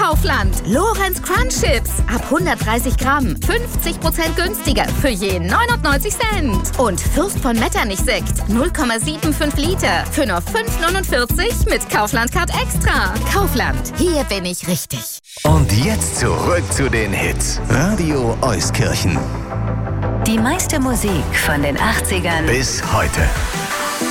Kaufland. Lorenz Crunch Chips. Ab 130 Gramm. 50% günstiger für je 99 Cent. Und Fürst von Metternich-Sekt. 0,75 Liter. Für nur 5,49 mit Kaufland-Card Extra. Kaufland. Hier bin ich richtig. Und jetzt zurück zu den Hits. Radio Euskirchen. Die meiste Musik von den 80ern Bis heute.